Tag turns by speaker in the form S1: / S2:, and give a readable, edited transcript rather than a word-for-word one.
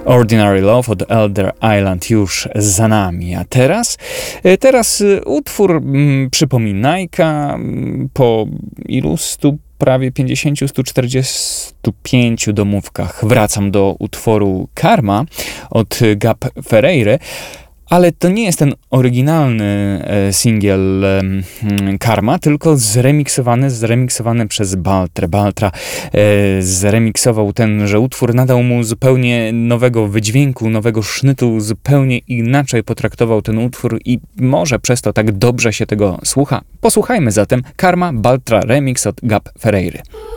S1: Ordinary Love od Elder Island już za nami, a teraz utwór przypominajka po prawie 50, 145 domówkach. Wracam do utworu Karma od Gab Ferreira. Ale to nie jest ten oryginalny singiel Karma, tylko zremiksowany przez Baltrę. Baltra zremiksował tenże utwór, nadał mu zupełnie nowego wydźwięku, nowego sznytu, zupełnie inaczej potraktował ten utwór i może przez to tak dobrze się tego słucha. Posłuchajmy zatem Karma, Baltra remix od Gab Ferreira.